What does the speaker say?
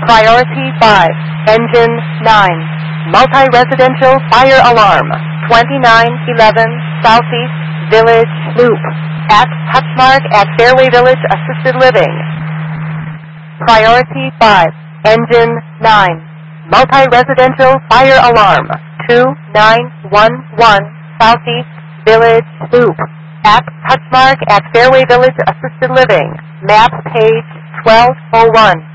Priority 5, Engine 9, Multi-Residential Fire Alarm, 2911 Southeast Village Loop, at Touchmark at Fairway Village Assisted Living. Priority 5, Engine 9, Multi-Residential Fire Alarm, 2911 Southeast Village Loop, at Touchmark at Fairway Village Assisted Living. Map page 1201.